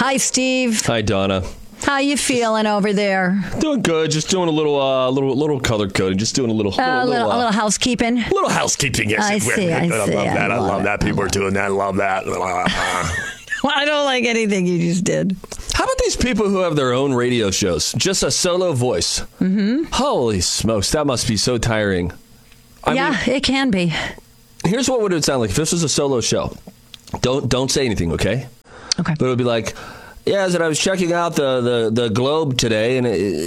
Hi, Steve. Hi, Donna. How you feeling over there? Doing good. Just doing a little color coding. Just doing a little housekeeping. Little housekeeping. Yes, I see. I love that. I love that. People are doing that. I love that. Well, I don't like anything you just did. How about these people who have their own radio shows? Just a solo voice. Mm-hmm. Holy smokes, that must be so tiring. I mean, it can be. Here's what would it sound like if this was a solo show. Don't say anything, okay? Okay. But it would be like, yeah, as I was checking out the Globe today, and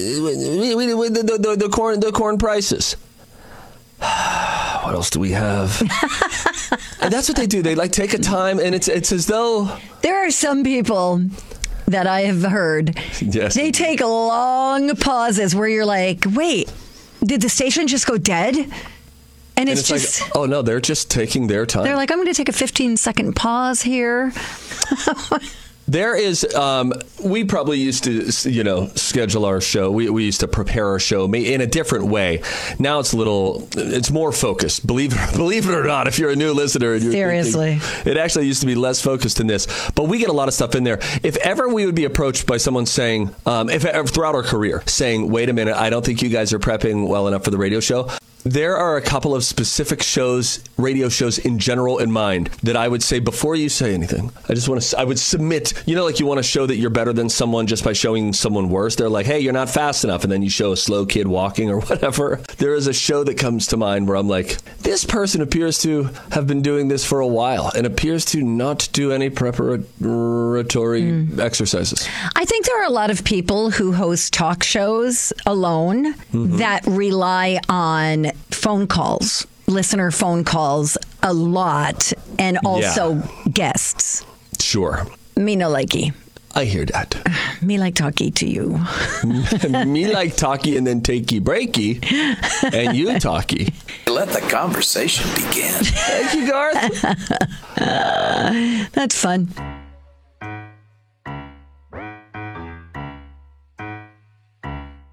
the corn prices. What else do we have? And that's what they do. They take a time, and it's as though there are some people that I have heard. Yes. They take long pauses where you're like, wait, did the station just go dead? And it's just like, oh no, they're just taking their time. They're like, I'm going to take a 15-second pause here. There is, we probably used to, schedule our show. We used to prepare our show in a different way. Now it's more focused. Believe it or not, if you're a new listener. And Seriously. It actually used to be less focused than this. But we get a lot of stuff in there. If ever we would be approached by someone saying, if ever throughout our career, saying, wait a minute, I don't think you guys are prepping well enough for the radio show. There are a couple of specific radio shows in general in mind that I would say before you say anything, I would submit, like you want to show that you're better than someone just by showing someone worse. They're like, hey, you're not fast enough. And then you show a slow kid walking or whatever. There is a show that comes to mind where I'm like, this person appears to have been doing this for a while and appears to not do any preparatory exercises. I think there are a lot of people who host talk shows alone that rely on phone calls, listener phone calls a lot, and also guests. Sure. Me no likey. I hear that. Me like talkie to you. Me like talkie and then takey breaky, and you talkie. Let the conversation begin. Thank you, Garth. That's fun.